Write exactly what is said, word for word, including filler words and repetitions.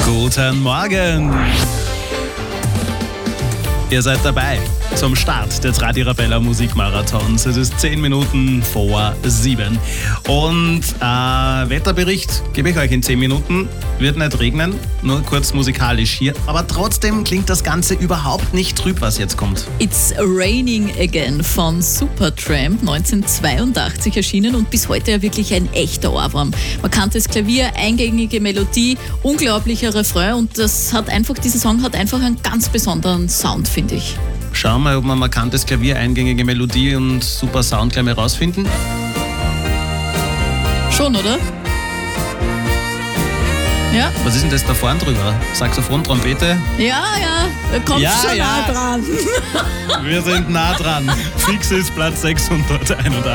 Guten Morgen! Ihr seid dabei zum Start des Radio Arabella Musikmarathons. Es ist zehn Minuten vor sieben. Und äh, Wetterbericht gebe ich euch in zehn Minuten. Wird nicht regnen, nur kurz musikalisch hier. Aber trotzdem klingt das Ganze überhaupt nicht trüb, was jetzt kommt. It's Raining Again von Supertramp, neunzehnhundertzweiundachtzig erschienen und bis heute ja wirklich ein echter Ohrwurm. Markantes Klavier, eingängige Melodie, unglaublicher Refrain und das hat einfach, dieser Song hat einfach einen ganz besonderen Sound, finde ich. Schauen wir mal, ob wir markantes Klavier, eingängige Melodie und super Sound gleich mal rausfinden. Schon, oder? Ja. Was ist denn das da vorne drüber? Saxophon, Trompete? Ja, ja, kommt Ja, schon ja. nah dran. Wir sind nah dran. Fix ist Platz sechshunderteinundachtzig.